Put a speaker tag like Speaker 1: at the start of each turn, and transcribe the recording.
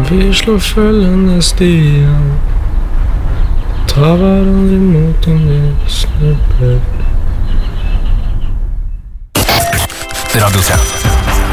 Speaker 1: Vi slår følgende stier, traver aldri mot om vi snubler.
Speaker 2: Radio 3.